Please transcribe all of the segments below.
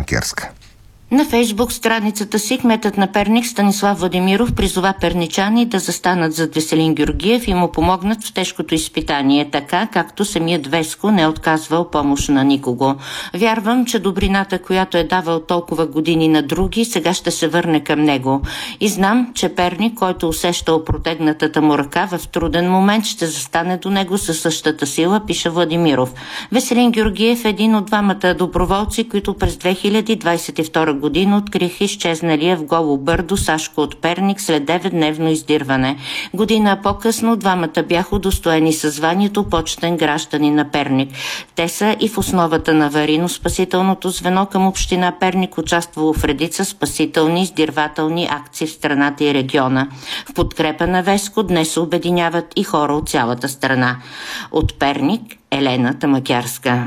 Макерска. На Фейсбук страницата си кметът на Перник Станислав Владимиров призова перничани да застанат зад Веселин Георгиев и му помогнат в тежкото изпитание, така както самият Веско не е отказвал помощ на никого. Вярвам, че добрината, която е давал толкова години на други, сега ще се върне към него. И знам, че Перник, който усещал протегнатата му ръка, в труден момент ще застане до него със същата сила, пише Владимиров. Веселин Георгиев е един от двамата доброволци, които през 2022 година открих изчезналия в Голо Бърдо Сашко от Перник след 9-дневно издирване. Година по-късно двамата бяха удостоени със званието почетен гражданин на Перник. Те са и в основата на аварийно-спасителното звено към община Перник, участвало в редица спасителни издирвателни акции в страната и региона. В подкрепа на Веско днес се обединяват и хора от цялата страна. От Перник, Елена Тамакярска.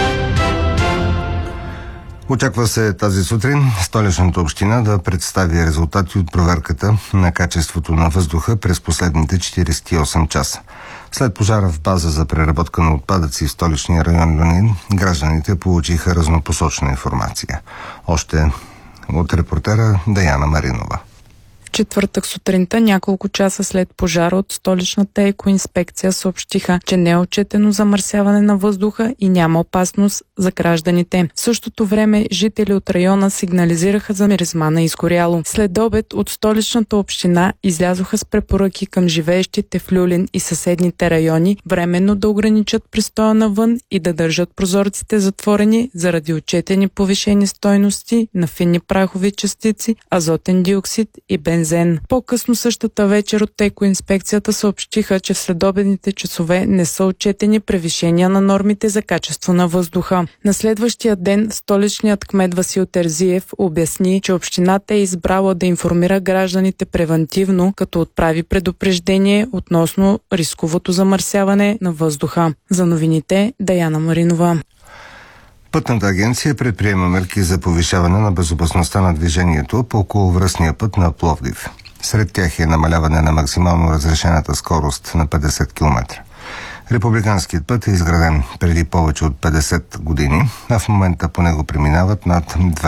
Очаква се тази сутрин Столичната община да представи резултати от проверката на качеството на въздуха през последните 48 часа. След пожара в база за преработка на отпадъци в столичния район Люнин, гражданите получиха разнопосочна информация. Още от репортера Даяна Маринова. Четвъртък сутринта, няколко часа след пожара, от столичната екоинспекция съобщиха, че не е отчетено замърсяване на въздуха и няма опасност за гражданите. В същото време жители от района сигнализираха за миризма на изгоряло. След обед от столичната община излязоха с препоръки към живеещите в Люлин и съседните райони временно да ограничат престоя навън и да държат прозорците затворени заради отчетени повишени стойности на фини прахови частици, азотен диоксид и бензин. По-късно същата вечер от екоинспекцията съобщиха, че в следобедните часове не са отчетени превишения на нормите за качество на въздуха. На следващия ден столичният кмет Васил Терзиев обясни, че общината е избрала да информира гражданите превантивно, като отправи предупреждение относно рисковото замърсяване на въздуха. За новините Даяна Маринова. Пътната агенция предприема мерки за повишаване на безопасността на движението по околовръстния път на Пловдив. Сред тях е намаляване на максимално разрешената скорост на 50 км. Републиканският път е изграден преди повече от 50 години, а в момента по него преминават над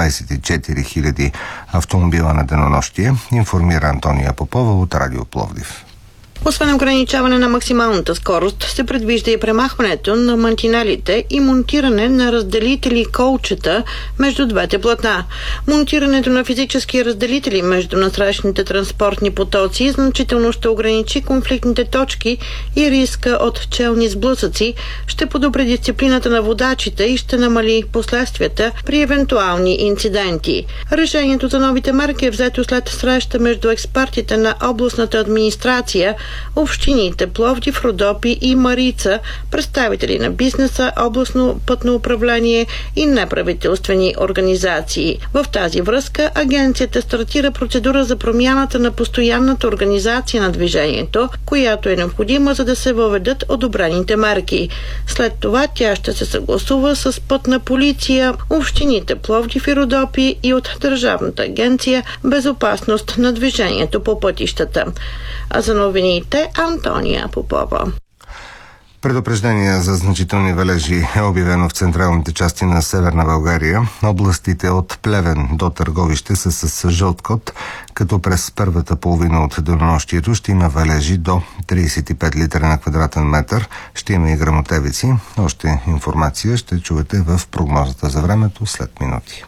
24 000 автомобила на денонощие, информира Антония Попова от Радио Пловдив. Освен ограничаване на максималната скорост, се предвижда и премахването на мантинелите и монтиране на разделители колчета между двете платна. Монтирането на физически разделители между насрещните транспортни потоци значително ще ограничи конфликтните точки и риска от челни сблъсъци, ще подобри дисциплината на водачите и ще намали последствията при евентуални инциденти. Решението за новите мерки е взето след среща между експертите на областната администрация, общините Пловдив, Родопи и Марица, представители на бизнеса, областно пътно управление и неправителствени организации. В тази връзка агенцията стартира процедура за промяната на постоянната организация на движението, която е необходима, за да се въведат одобрените мерки. След това тя ще се съгласува с пътна полиция, общините Пловдив и Родопи и от Държавната агенция Безопасност на движението по пътищата. А за новините Антония Попова. Предупреждение за значителни валежи е обявено в централните части на Северна България. Областите от Плевен до Търговище са с жълт код, като през първата половина от денонощието ще има валежи до 35 литра на квадратен метър. Ще има и гръмотевици. Още информация ще чуете в прогнозата за времето след минути.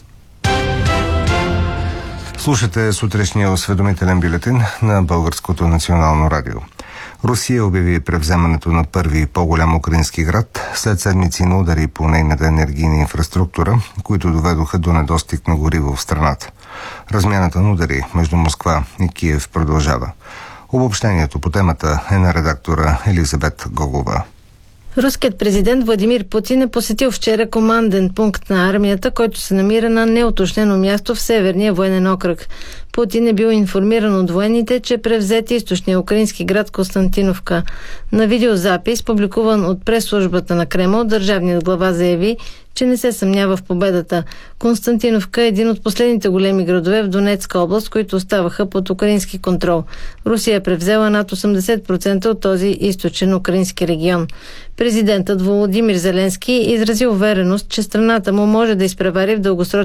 Слушате сутрешния осведомителен бюлетин на Българското национално радио. Русия обяви превземането на първи по-голям украински град след седмици на удари по нейната енергийна инфраструктура, които доведоха до недостиг на гориво в страната. Размяната на удари между Москва и Киев продължава. Обобщението по темата е на редактора Елизабет Гогова. Руският президент Владимир Путин е посетил вчера команден пункт на армията, който се намира на неуточнено място в Северния военен окръг. Путин е бил информиран от военните, че превзети източния украински град Константиновка. На видеозапис, публикуван от прес-службата на Кремъл, държавният глава заяви, че не се съмнява в победата. Константиновка е един от последните големи градове в Донецка област, които оставаха под украински контрол. Русия е превзела над 80% от този източен украински регион. Президентът Володимир Зеленски изрази увереност, че страната му може да изпревари в дългосрочен